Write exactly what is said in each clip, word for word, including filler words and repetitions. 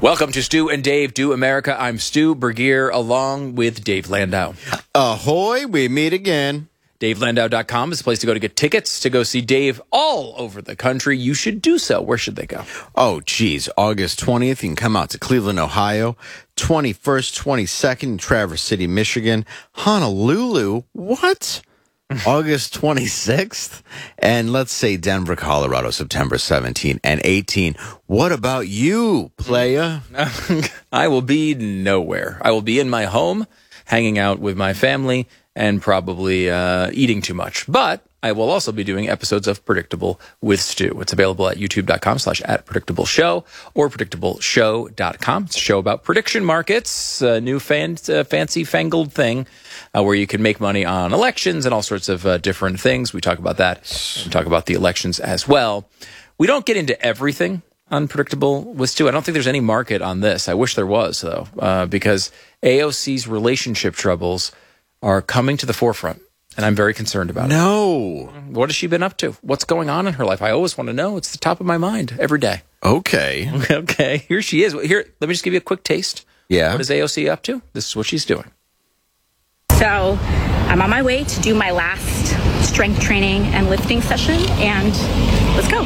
Welcome to Stu and Dave Do America. I'm Stu Bergier along with Dave Landau. Ahoy, we meet again. Dave Landau dot com is the place to go to get tickets to go see Dave all over the country. You should do so. Where should they go? Oh, geez. August twentieth, you can come out to Cleveland, Ohio. twenty-first, twenty-second, Traverse City, Michigan. Honolulu, what? August twenty-sixth. And let's say Denver, Colorado, September seventeenth and eighteenth. What about you, playa? I will be nowhere. I will be in my home, hanging out with my family, and probably uh, eating too much. But I will also be doing episodes of Predictable with Stu. It's available at youtube.com slash at predictable show or predictable show dot com. It's a show about prediction markets, a new fan, uh, fancy fangled thing uh, where you can make money on elections and all sorts of uh, different things. We talk about that. We talk about the elections as well. We don't get into everything on Predictable with Stu. I don't think there's any market on this. I wish there was, though, uh, because A O C's relationship troubles are coming to the forefront, and I'm very concerned about no. it. No. What has she been up to? What's going on in her life? I always want to know. It's the top of my mind every day. Okay. Okay, here she is. Here, let me just give you a quick taste. Yeah. What is A O C up to? This is what she's doing. So I'm on my way to do my last strength training and lifting session, and let's go.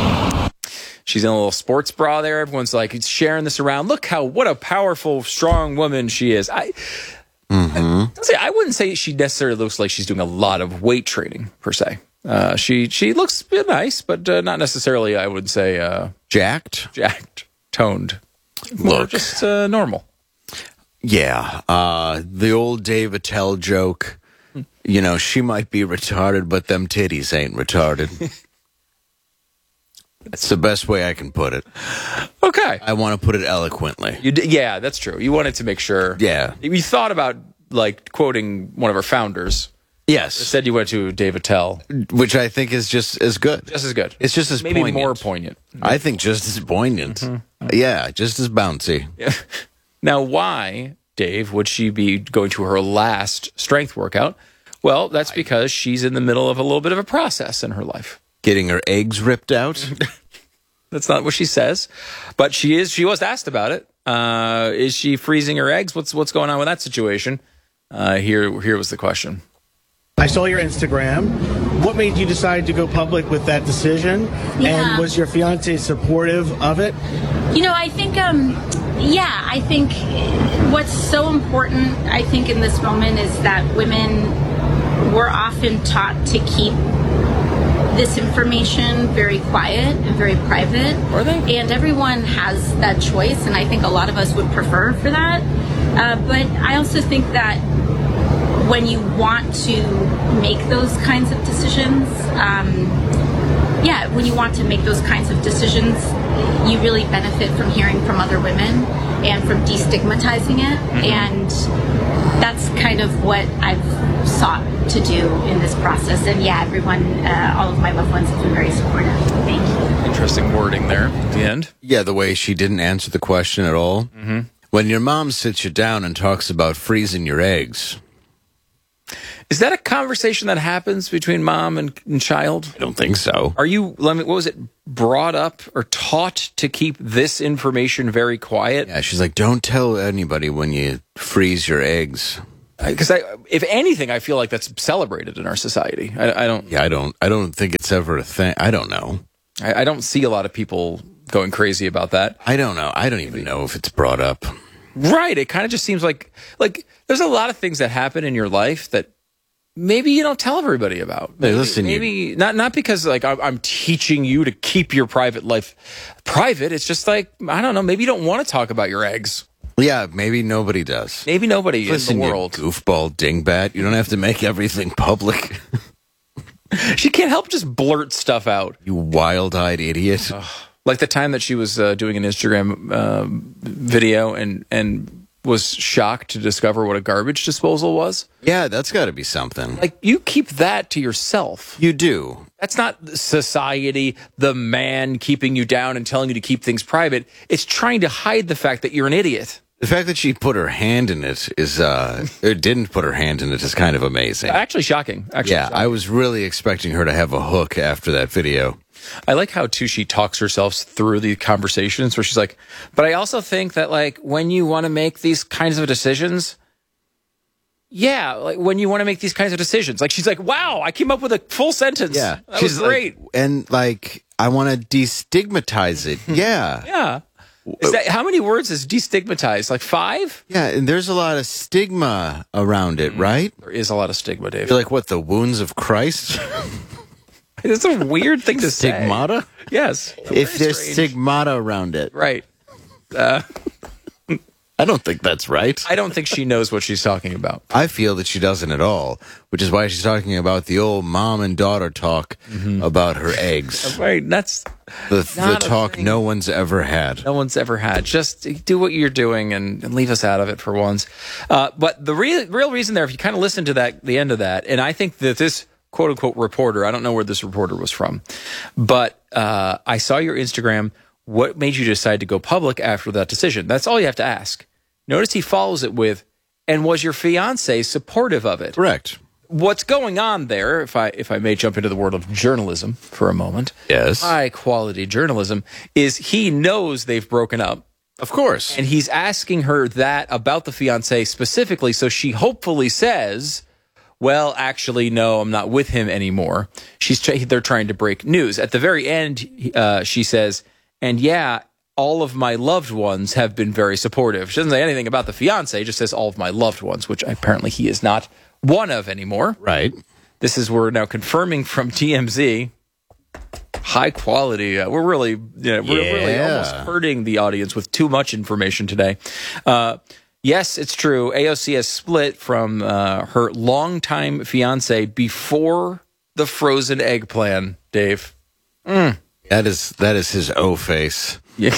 She's in a little sports bra there. Everyone's like sharing this around. Look how, what a powerful, strong woman she is. I... Mm-hmm. I, I wouldn't say she necessarily looks like she's doing a lot of weight training per se. Uh, she she looks nice, but uh, not necessarily. I would say uh, jacked, jacked, toned. More Look, just uh, normal. Yeah, uh, the old Dave Attell joke. You know, she might be retarded, but them titties ain't retarded. That's the best way I can put it. Okay. I want to put it eloquently. You d- yeah, that's true. You wanted to make sure. Yeah. You thought about, like, quoting one of our founders. Yes. Said you went to Dave Attell. Which I think is just as good. Just as good. It's just as Maybe poignant. more poignant. I think just as poignant. Mm-hmm. Yeah, just as bouncy. Yeah. Now, why, Dave, would she be going to her last strength workout? Well, that's because she's in the middle of a little bit of a process in her life. Getting her eggs ripped out? That's not what she says, but she is. She was asked about it. Uh, is she freezing her eggs? What's what's going on with that situation? Uh, here, here was the question. I saw your Instagram. What made you decide to go public with that decision? Yeah. And was your fiance supportive of it? You know, I think, um, yeah, I think what's so important, I think, in this moment is that women were often taught to keep this information very quiet and very private. Are they? And everyone has that choice, and I think a lot of us would prefer for that. Uh, but I also think that when you want to make those kinds of decisions, um, yeah, when you want to make those kinds of decisions, you really benefit from hearing from other women and from destigmatizing it. Mm-hmm. And that's kind of what I've sought to do in this process. And yeah, everyone, uh, all of my loved ones have been very supportive. Thank you. Interesting wording there at the end. Yeah, the way she didn't answer the question at all. Mm-hmm. When your mom sits you down and talks about freezing your eggs. Is that a conversation that happens between mom and, and child? I don't think so. Are you, let me, what was it, brought up or taught to keep this information very quiet? Yeah, she's like, don't tell anybody when you freeze your eggs. Because I, if anything, I feel like that's celebrated in our society. I, I don't. Yeah, I don't. I don't think it's ever a thing. I don't know. I, I don't see a lot of people going crazy about that. I don't know. I don't even know if it's brought up. Right. It kind of just seems like like there's a lot of things that happen in your life that maybe you don't tell everybody about. Hey, maybe, listen, maybe you... not not because like I'm, I'm teaching you to keep your private life private. It's just like, I don't know. Maybe you don't want to talk about your eggs. Yeah, maybe nobody does. Maybe nobody Listen, in the world. You goofball dingbat. You don't have to make everything public. She can't help just blurt stuff out. You wild-eyed idiot. Ugh. Like the time that she was uh, doing an Instagram uh, video and and was shocked to discover what a garbage disposal was. Yeah, that's got to be something. Like, you keep that to yourself. You do. That's not society, the man keeping you down and telling you to keep things private. It's trying to hide the fact that you're an idiot. The fact that she put her hand in it is, uh, or didn't put her hand in it is kind of amazing. Actually shocking. Actually Yeah, shocking. I was really expecting her to have a hook after that video. I like how, too, she talks herself through the conversations where she's like, but I also think that, like, when you want to make these kinds of decisions, yeah, like, when you want to make these kinds of decisions, like, she's like, wow, I came up with a full sentence. Yeah. That She's was great. Like, and, like, I want to destigmatize it. Yeah. Yeah. Is that, how many words is destigmatized? Like five? Yeah, and there's a lot of stigma around it, right? There is a lot of stigma, Dave. You're like, what, the wounds of Christ? It's a weird thing to say. Stigmata? Yes. If Very there's strange. stigmata around it. Right. Uh, I don't think that's right. I don't think she knows what she's talking about. I feel that she doesn't at all, which is why she's talking about the old mom and daughter talk about her eggs. Right. That's The, the Not a talk thing. no one's ever had. no one's ever had. Just do what you're doing and, and leave us out of it for once. Uh, but the real real reason there, if you kind of listen to that, the end of that, and I think that this quote unquote reporter, I don't know where this reporter was from, but uh, I saw your Instagram. What made you decide to go public after that decision? That's all you have to ask. Notice he follows it with, and was your fiance supportive of it? Correct. What's going on there, if I if I may jump into the world of journalism for a moment, Yes. high quality journalism, is he knows they've broken up. Of course. And he's asking her that about the fiance specifically, so she hopefully says, well, actually, no, I'm not with him anymore. She's tr- They're trying to break news. At the very end, uh, she says, and yeah, all of my loved ones have been very supportive. She doesn't say anything about the fiance, just says all of my loved ones, which apparently he is not one of anymore. Right. This is, we're now confirming from T M Z. High quality. Uh, we're really, you know, we're really Yeah. almost hurting the audience with too much information today. Uh, yes, it's true. A O C has split from uh, her longtime fiance before the frozen egg plan, Dave. That is that is his O face. Yeah.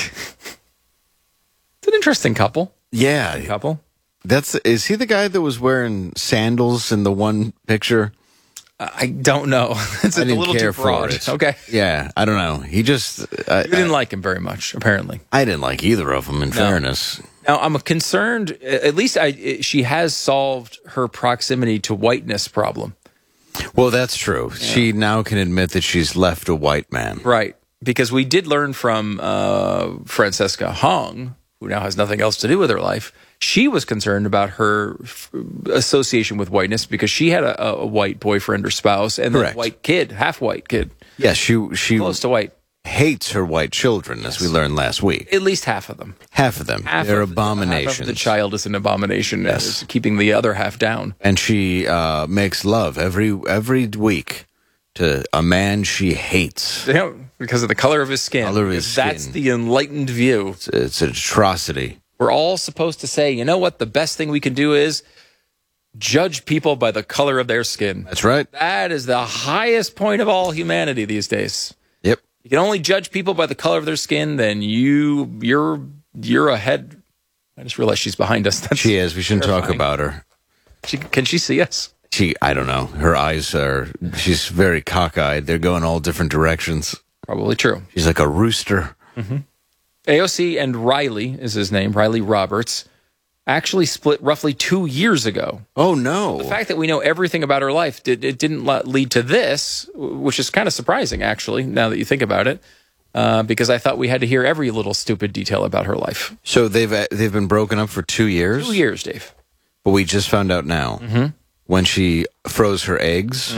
It's an interesting couple. Yeah. Couple. That's is he the guy that was wearing sandals in the one picture? I don't know. It's I a didn't little care too broad. for it. Okay. Yeah, I don't know. He just I, You didn't like him very much, apparently. I didn't like either of them. In fairness, Now, I'm concerned, at least I, she has solved her proximity to whiteness problem. well, that's true. She now can admit that she's left a white man. Right. Because we did learn from uh, Francesca Hong, who now has nothing else to do with her life. She was concerned about her f- association with whiteness because she had a, a white boyfriend or spouse and then a Correct. white kid, half white kid, Yeah, she she close to white. hates her white children, as we learned last week. At least half of them. Half of them, Half they're of the- abominations. Half of the child is an abomination. Yes. Yes. Keeping the other half down. And she uh, makes love every every week to a man she hates. You know, because of the color of his skin. Color of his That's skin. the enlightened view. It's, it's an atrocity. We're all supposed to say, you know what? The best thing we can do is judge people by the color of their skin. That's right. That is the highest point of all humanity these days. Yep. You can only judge people by the color of their skin, then you you're you're ahead. I just realized she's behind us. That's She is. We shouldn't talk terrifying. about her. She, can she see us? She, I don't know. Her eyes are, she's very cockeyed. They're going all different directions. Probably true. She's like a rooster. A O C and Riley is his name, Riley Roberts, actually split roughly two years ago. Oh, no. The fact that we know everything about her life, did, it didn't le- lead to this, which is kind of surprising, actually, now that you think about it, uh, because I thought we had to hear every little stupid detail about her life. So they've they've been broken up for two years? Two years, Dave. But we just found out now when she froze her eggs.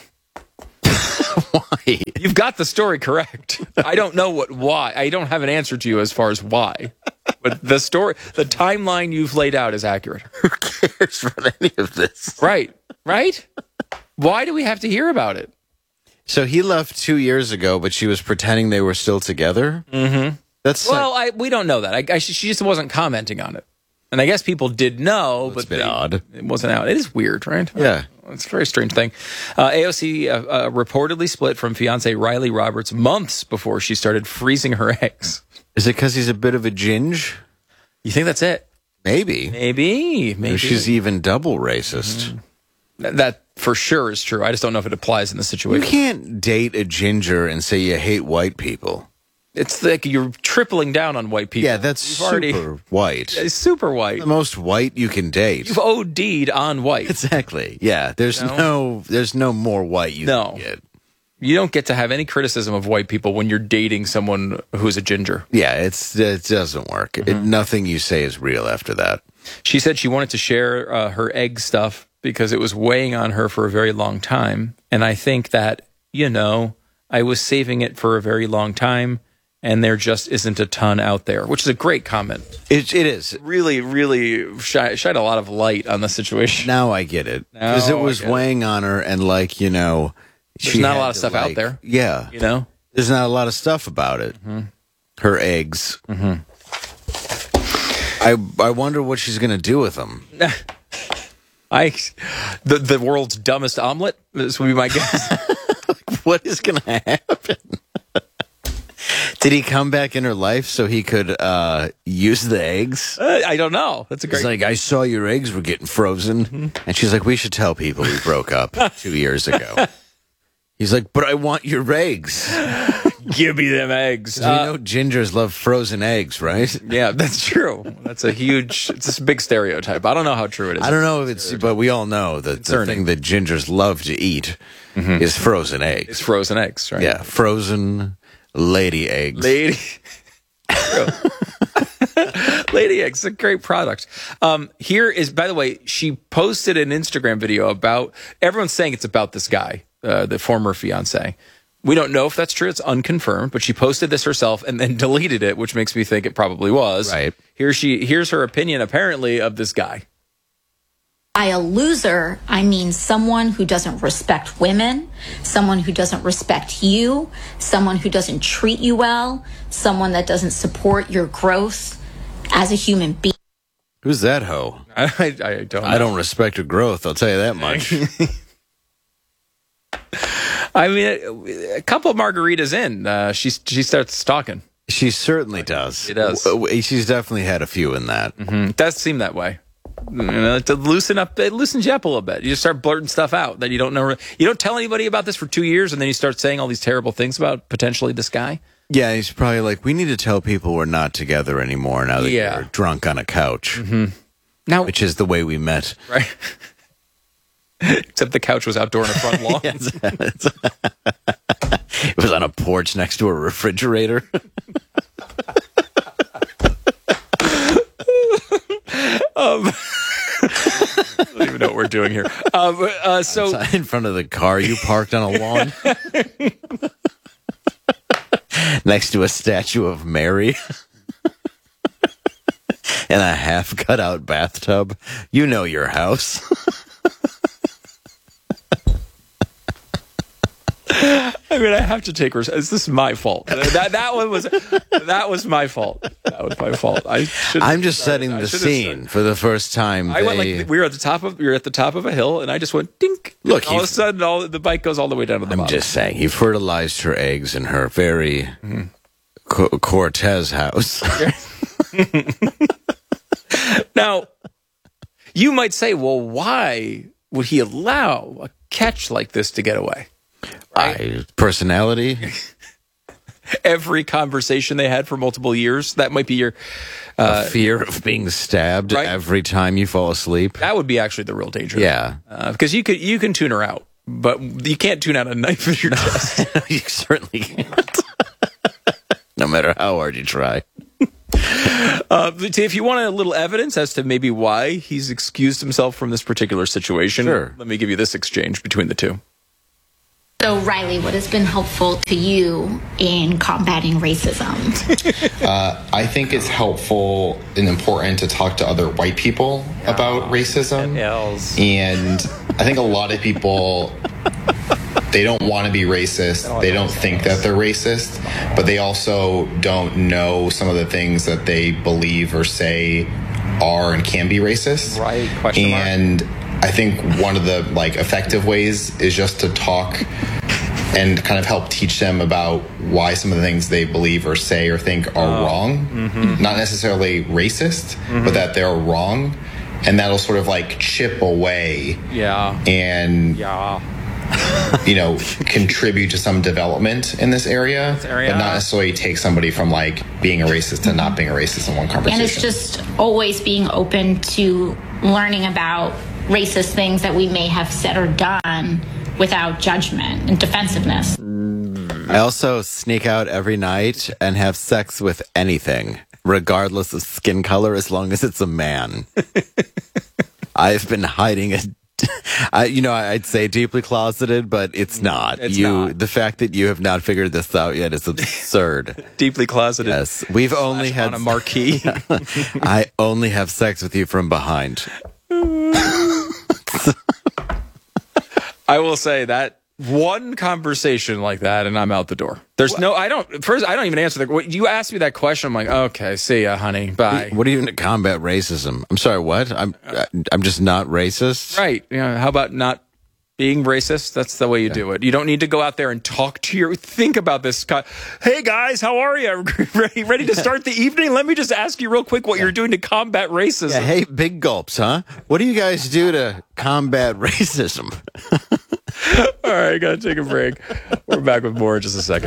Why? You've got the story correct. I don't know what why. I don't have an answer to you as far as why. But the story, the timeline you've laid out is accurate. Who cares about any of this? Right. Right? Why do we have to hear about it? So he left two years ago, but she was pretending they were still together? Mm-hmm. That's Well, I, we don't know that. I, I, she just wasn't commenting on it. And I guess people did know, That's but a bit they- odd. It wasn't out. It is weird, right? Yeah. It's a very strange thing. Uh, A O C uh, uh, reportedly split from fiance Riley Roberts months before she started freezing her eggs. Is it because he's a bit of a ginge? You think that's it? Maybe. Maybe. Maybe. Or she's even double racist. That- That for sure is true. I just don't know if it applies in this You situation. can't date a ginger and say you hate white people. It's like you're tripling down on white people. Yeah, that's You've super already, white. it's super white. The most white you can date. You've OD'd on white. Exactly. Yeah. There's No. no, there's no more white you No. can get. You don't get to have any criticism of white people when you're dating someone who's a ginger. Yeah, it's it doesn't work. It, nothing you say is real after that. She said she wanted to share uh, her egg stuff because it was weighing on her for a very long time. And I think that, you know, I was saving it for a very long time and there just isn't a ton out there, which is a great comment. It it is. Really, really shined shine a lot of light on the situation. Now I get it because Now it I was get it. weighing on her, and like you know, There's she not a had lot of to, stuff out like- there. Yeah, You know? there's not a lot of stuff about it. Her eggs. I I wonder what she's gonna do with them. I, the, the world's dumbest omelet, this would be my guess. What is gonna happen? Did he come back in her life so he could uh, use the eggs? Uh, I don't know. That's a great He's like, I saw your eggs were getting frozen. And she's like, we should tell people we broke up two years ago. He's like, but I want your eggs. give me them eggs. You Uh, know gingers love frozen eggs, right? yeah, that's true. That's a huge, it's a big stereotype. I don't know how true it is. I don't know if it's, but we all know that the Concerning. thing that gingers love to eat is frozen eggs. It's frozen eggs, right? Yeah, frozen lady eggs. Lady. True. Lady eggs, it's a great product. Um, here is, by the way, she posted an Instagram video about, everyone's saying it's about this guy, uh, the former fiance. We don't know if that's true. It's unconfirmed, but she posted this herself and then deleted it, which makes me think it probably was. Right. Here she, here's her opinion, apparently, of this guy. By a loser, I mean someone who doesn't respect women, someone who doesn't respect you, someone who doesn't treat you well, someone that doesn't support your growth as a human being. Who's that hoe? I, I, I don't know. I don't respect her growth, I'll tell you that much. I mean, a couple of margaritas in, uh, she, she starts stalking. She certainly does. She does. W- w- She's definitely had a few in that. It does seem that way. You know, to loosen up, it loosens you up a little bit. You just start blurting stuff out that you don't know. You don't tell anybody about this for two years, and then you start saying all these terrible things about potentially this guy. Yeah, he's probably like, we need to tell people we're not together anymore now that Yeah. you're drunk on a couch, Now, which is the way we met. right? Except the couch was outdoor in a front lawn. It was on a porch next to a refrigerator. um, I don't even know what we're doing here. Um, uh, so In front of the car you parked on a lawn. Next to a statue of Mary. And a half cut out bathtub. You know your house. I mean, I have to take. Res- this is my fault. That that one was that was my fault. That was my fault. I should. I'm just setting I the should've scene started. for the first time. I went They- like we were at the top of we were at the top of a hill, and I just went dink. Look, and all of a he's- sudden, all the bike goes all the way down to the I'm bottom. just saying, he fertilized her eggs in her very Mm-hmm. Co- Cortez house. Now, you might say, well, why would he allow a catch like this to get away? I, personality. Every conversation they had for multiple years, that might be your. Uh, Fear of being stabbed right. every time you fall asleep. that would be actually the real danger. Yeah. uh, because you could you can tune her out, but you can't tune out a knife in your chest. You certainly can't. No matter how hard you try. Uh, but if you want a little evidence as to maybe why he's excused himself from this particular situation, Sure. let me give you this exchange between the two. So, Riley, what has been helpful to you in combating racism? Uh, I think it's helpful and important to talk to other white people about racism. L's. And I think a lot of people, they don't want to be racist. They don't think that they're racist, but they also don't know some of the things that they believe or say are and can be racist. Right, question mark. And I think one of the like effective ways is just to talk and kind of help teach them about why some of the things they believe or say or think are Oh. wrong. Mm-hmm. Not necessarily racist, but that they're wrong. And that'll sort of like chip away Yeah. and Yeah. you know, contribute to some development in this area, area. but not necessarily take somebody from like being a racist to not being a racist in one conversation. And it's just always being open to learning about racist things that we may have said or done without judgment and defensiveness. I also sneak out every night and have sex with anything, regardless of skin color, as long as it's a man. I've been hiding it. I, you know, I'd say deeply closeted, but it's not. It's you, not. The fact that you have not figured this out yet is absurd. Deeply closeted. Yes, we've only Slash had on a marquee. I only have sex with you from behind. I will say that one conversation like that, and I'm out the door. There's no, I don't, first, I don't even answer the, you asked me that question, I'm like, okay, see ya, honey, bye. What do you mean to combat racism? I'm sorry, what? I'm I'm just not racist? Right. Yeah. How about not being racist? That's the way you do it. You don't need to go out there and talk to your, think about this. Hey guys, how are you? Ready, ready to start the evening? Let me just ask you real quick what you're doing to combat racism. Yeah, hey, big gulps, huh? What do you guys do to combat racism? All right, gotta take a break. We're back with more in just a second.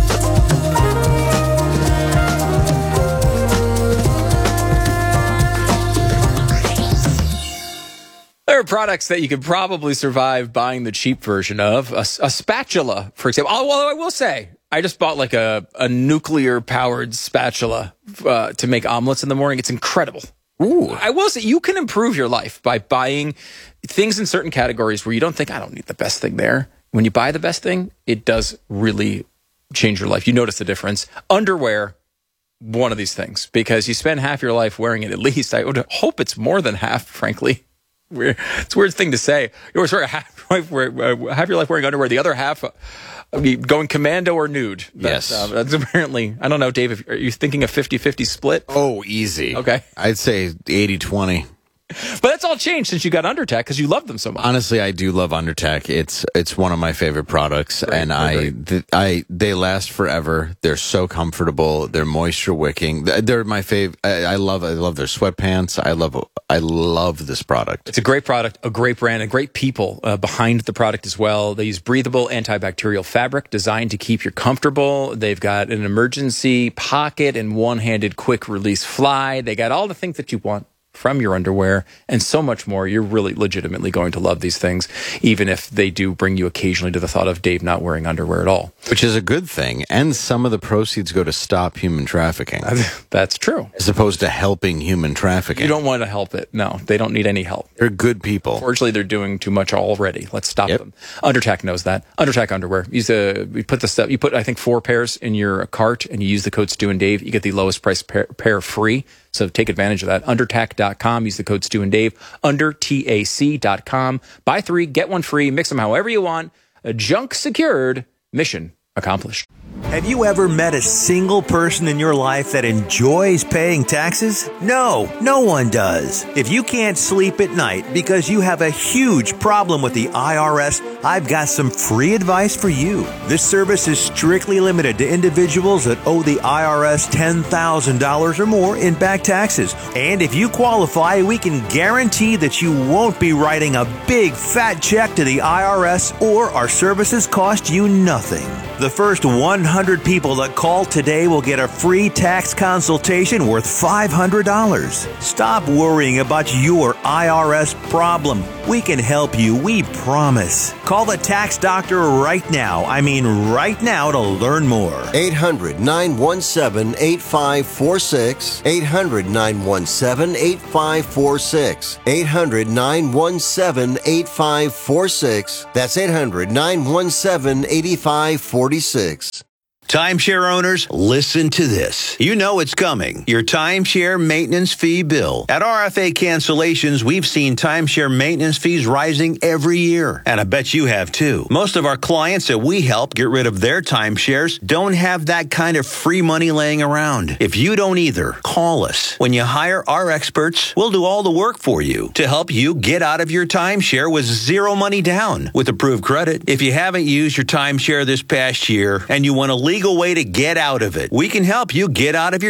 There are products that you could probably survive buying the cheap version of. A, a spatula, for example. Oh, well, I will say, I just bought like a, a nuclear-powered spatula uh, to make omelets in the morning. It's incredible. Ooh. I will say, you can improve your life by buying things in certain categories where you don't think, I don't need the best thing there. When you buy the best thing, it does really change your life. You notice the difference. Underwear, one of these things, because you spend half your life wearing it at least. I would hope it's more than half, frankly. Weird. It's a weird thing to say. You always wear half, half your life wearing underwear, the other half I mean, going commando or nude. That's, Yes. Uh, that's apparently, I don't know, Dave, if, are you thinking a fifty-fifty split? Oh, easy. Okay. I'd say eighty twenty. But that's all changed since you got Undertech because you love them so much. Honestly, I do love Undertech. It's it's one of my favorite products, Great, and they're I great. th- I they last forever. They're so comfortable. They're moisture wicking. They're my favorite. I, I love I love their sweatpants. I love I love this product. It's a great product, a great brand, and great people uh, behind the product as well. They use breathable antibacterial fabric designed to keep you comfortable. They've got an emergency pocket and one-handed quick release fly. They got all the things that you want from your underwear and so much more. You're really legitimately going to love these things, even if they do bring you occasionally to the thought of Dave not wearing underwear at all. Which is a good thing. And some of the proceeds go to stop human trafficking, That's true. as opposed to helping human trafficking. You don't want to help it. No, they don't need any help. They're good people. Fortunately, they're doing too much already. Let's stop Yep. them. Undertech knows that. Undertech underwear. Use a, you put the stuff, you put, I think, four pairs in your cart and you use the code Stu and Dave. You get the lowest price pair, pair free. So take advantage of that. Undertac dot com. Use the code Stu and Dave. Under T A C dot com. Buy three, get one free. Mix them however you want. A junk secured. Mission accomplished. Have you ever met a single person in your life that enjoys paying taxes? No, no one does. If you can't sleep at night because you have a huge problem with the I R S, I've got some free advice for you. This service is strictly limited to individuals that owe the I R S ten thousand dollars or more in back taxes. And if you qualify, we can guarantee that you won't be writing a big fat check to the I R S, or our services cost you nothing. The first one hundred people that call today will get a free tax consultation worth five hundred dollars. Stop worrying about your I R S problem. We can help you, we promise. Call the tax doctor right now. I mean right now to learn more. eight hundred, nine one seven, eight five four six. eight hundred, nine one seven, eight five four six. eight hundred, nine one seven, eight five four six. That's eight hundred, nine one seven, eight five four six. Timeshare owners, listen to this. You know it's coming. Your timeshare maintenance fee bill. At R F A Cancellations, we've seen timeshare maintenance fees rising every year. And I bet you have too. Most of our clients that we help get rid of their timeshares don't have that kind of free money laying around. If you don't either, call us. When you hire our experts, we'll do all the work for you to help you get out of your timeshare with zero money down with approved credit. If you haven't used your timeshare this past year and you want to leave legal way to get out of it, we can help you get out of your